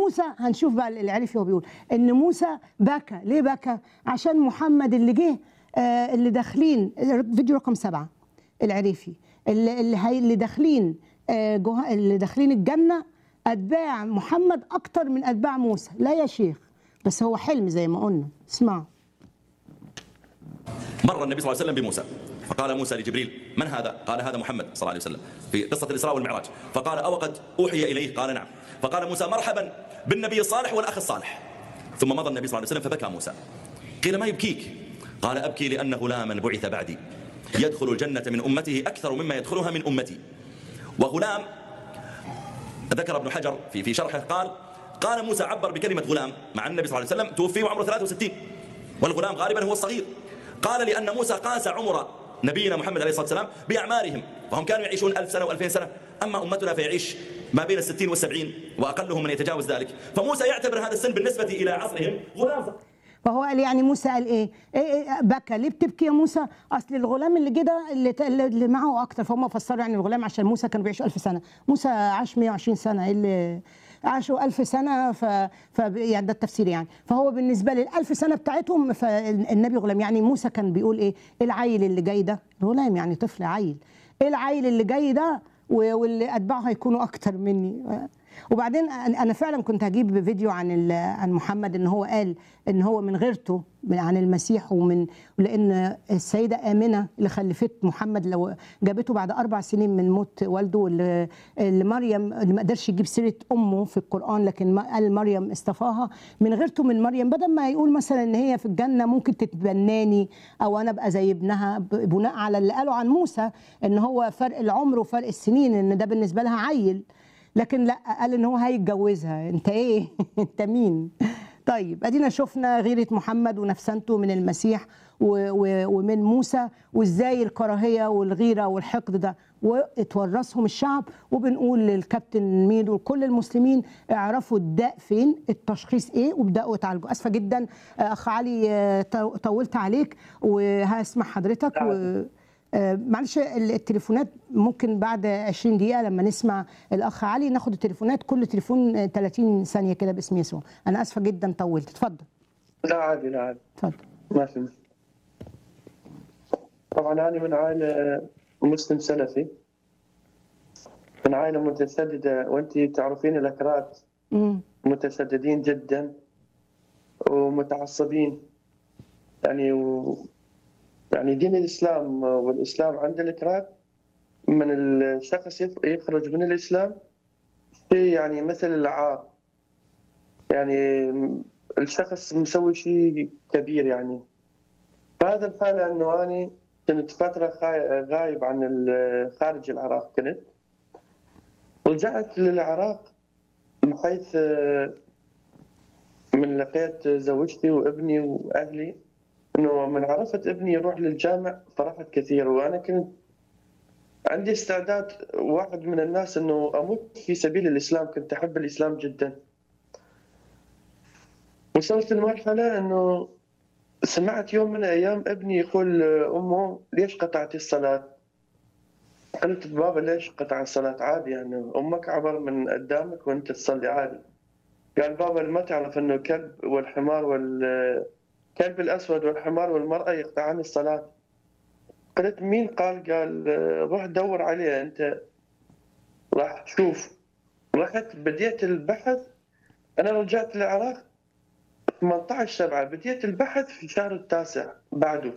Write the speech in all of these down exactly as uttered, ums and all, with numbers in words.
موسى هنشوف بقى العريفي هو بيقول ان موسى بكى. ليه بكى؟ عشان محمد اللي جه آه اللي داخلين فيديو رقم سبعة العريفي اللي اللي, هي اللي داخلين آه جه اللي داخلين الجنه اتباع محمد اكتر من اتباع موسى. لا يا شيخ، بس هو حلم زي ما قلنا. اسمعوا. مر النبي صلى الله عليه وسلم بموسى فقال موسى لجبريل: من هذا؟ قال: هذا محمد صلى الله عليه وسلم، في قصة الإسراء والمعراج. فقال: أو قد أوحي إليه؟ قال: نعم. فقال موسى: مرحبا بالنبي الصالح والأخ الصالح. ثم مضى النبي صلى الله عليه وسلم فبكى موسى. قيل: ما يبكيك؟ قال: أبكي لأن غلاما بعث بعدي يدخل الجنة من أمته أكثر مما يدخلها من أمتي. وغلام ذكر ابن حجر في في شرحه قال: قال موسى عبر بكلمة غلام مع النبي صلى الله عليه وسلم توفي وعمره ثلاثة وستين، والغلام غالبا هو الصغير. قال: لأن موسى قاس عمر نبينا محمد عليه الصلاة والسلام بأعمارهم، فهم كانوا يعيشون ألف سنة وألفين سنة، أما أمتنا فيعيش ما بين الستين والسبعين وأقلهم من يتجاوز ذلك. فموسى يعتبر هذا السن بالنسبة إلى عصرهم غلام. فهو قال يعني موسى قال ايه؟ إيه, إيه بكى. ليه بتبكي يا موسى؟ اصل الغلام اللي جه ده اللي, اللي معه اكتر، فهم فسروا يعني الغلام عشان موسى كانوا بيعيشوا ألف سنه، موسى عاش مئة وعشرين سنه، إيه اللي عاشوا ألف سنه، ف... ف يعني ده التفسير يعني. فهو بالنسبه للألف سنه بتاعتهم فالنبي غلام. يعني موسى كان بيقول ايه؟ العيل اللي جاي ده غلام، يعني طفل عيل، العيل اللي جاي ده واللي اتباعه هيكونوا اكتر مني. وبعدين انا فعلا كنت هجيب فيديو عن عن محمد ان هو قال ان هو من غيرته عن المسيح، ومن لان السيده امنه اللي خلفت محمد لو جابته بعد اربع سنين من موت والده، اللي, اللي مريم اللي ما قدرش يجيب سيره امه في القران، لكن قال مريم اصطفاها من غيرته من مريم، بدل ما يقول مثلا ان هي في الجنه ممكن تتبناني او انا ابقى زي ابنها، بناء على اللي قاله عن موسى ان هو فرق العمر وفرق السنين ان ده بالنسبه لها عيل، لكن لا، قال ان هو هيتجوزها. انت ايه؟ انت مين؟ طيب ادينا شفنا غيرة محمد ونفسنته من المسيح ومن موسى، وازاي الكراهيه والغيره والحقد ده واتورثهم الشعب. وبنقول للكابتن ميدو وكل المسلمين اعرفوا الداء فين، التشخيص ايه، وابداوا اتعالجوا. اسفه جدا اخ علي طولت عليك، وهسمع حضرتك. و آه معلش التليفونات ممكن بعد عشرين دقيقة لما نسمع الأخ علي ناخد التليفونات، كل تليفون ثلاثين ثانية كده باسم يسوع. أنا آسفة جدا طولت، اتفضل. لا عادي، لا عادي، اتفضل. ما في مشكلة. طبعا أنا من عائلة مسلم سلفي، من عائلة متسددة، وأنت تعرفين الأكراد متسددين جدا ومتعصبين يعني و... يعني دين الإسلام والإسلام عند الأكراد من الشخص يخرج من الإسلام شيء يعني مثل العار، يعني الشخص مسوي شيء كبير. يعني فهذا الحالة أنه أنا كنت فترة غايب عن خارج العراق، كنت رجعت للعراق بحيث من لقيت زوجتي وابني وأهلي، انه من عرفت ابني يروح للجامع فرحت كثير، وانا كنت عندي استعداد واحد من الناس انه اموت في سبيل الاسلام، كنت احب الاسلام جدا. وصلت لمرحله انه سمعت يوم من الايام ابني يقول امه: ليش قطعتي الصلاه؟ قلت: بابا ليش قطع الصلاه؟ عادي يعني امك عبر من قدامك وانت تصلي عادي. قال: بابا ما تعرف انه الكلب والحمار وال الكلب الأسود والحمار والمرأة يقطعان الصلاة؟ قلت: مين قال؟ قال: روح دور عليه أنت راح تشوف. رحت بديت البحث، أنا رجعت للعراق ثمانية عشر سبعة، بديت البحث في الشهر التاسع بعده،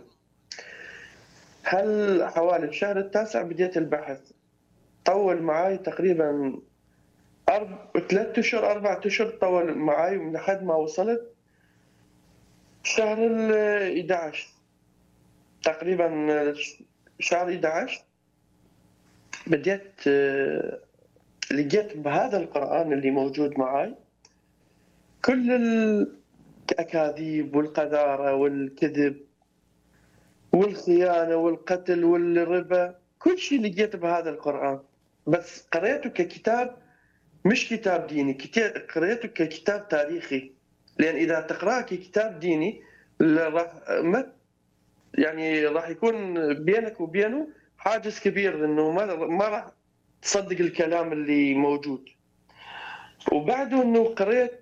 هل حوالي الشهر التاسع بديت البحث، طول معاي تقريبا أرب... ثلاثة أشهر أربعة أشهر، طول معاي من لحد ما وصلت شهر ال إحدى عشر تقريبا، شهر إحدى عشر بديت لقيت بهذا القرآن اللي موجود معاي كل الأكاذيب والقذارة والكذب والخيانة والقتل والربا، كل شيء لقيت بهذا القرآن. بس قريته ككتاب، مش كتاب ديني، قريته ككتاب تاريخي، لأن إذا تقرأه ككتاب ديني راح ما يعني راح يكون بينك وبينه حاجز كبير، انه ما ما راح تصدق الكلام اللي موجود. وبعده انه قريت